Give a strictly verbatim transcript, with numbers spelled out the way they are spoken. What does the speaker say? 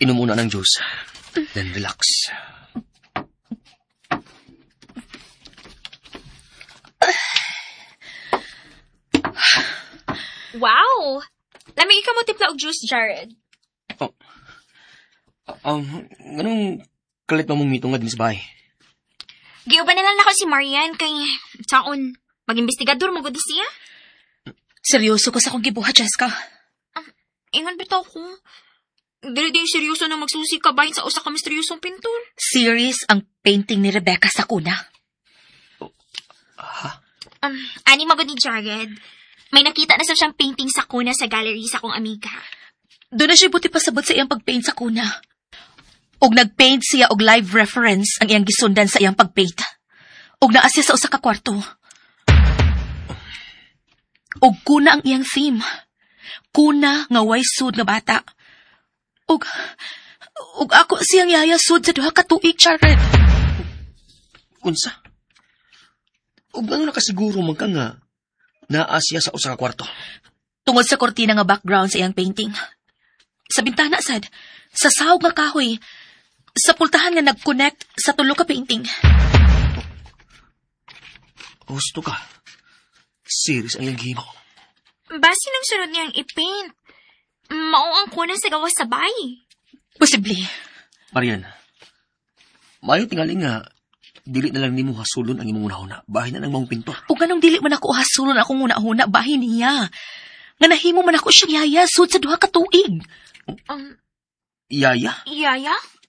Inom muna ng juice. Then relax. Wow! Lamig ka mo timpla og juice, Jared. Oh. Um, ganong kalit pa mong mitong nga din sa bahay? Giuban na lang ako si Marian kay taon mag-investigador mo gud siya. Seryoso ko sa akong gibuhat, Jessica. Um, ingon bitaw ko. Dili-dili seryoso na magsusi ka bahin sa usa ka misteryosong pintor. Serious ang painting ni Rebecca sa kuna. Ha? Um, ani magod ni Jared. May nakita na sa siyang painting sa kuna sa gallery sa akong amiga. Doon na siya buti pasabot sa iyang pagpaint sa kuna. Og nagpaint siya og live reference ang iyang gisundan sa iyang pagpaint. Og naa siya sa usa ka kwarto. Og kuna ang iyang theme. Kuna nga way sud nga bata. Og, og ako siyang yaya sud sa duha ka tuig, Jared. Unsa? Ug ano nakasiguro man ka nga naa siya sa usa ka kwarto? Tungod sa kortina nga background sa iyang painting. Sa bintana, sad, sa sahog nga kahoy, sa pultahan nga nag-connect sa tulo ka painting. Gusto ka? Serious ang iyang gihimo? Basi nang sunod niyang i-paint. Mao ang kuna sa gawas sa bahay. Posible. Marian, mayo tingali nga, dili na lang nimo hasulon ang imong unahuna. Bahin na ng mga pintor. O ganong dili man ako hasulon akong una-una, bahin niya. Nga nahimo man ako siyang yaya, sud sa duha ka tuig. Um, Yaya? Yaya?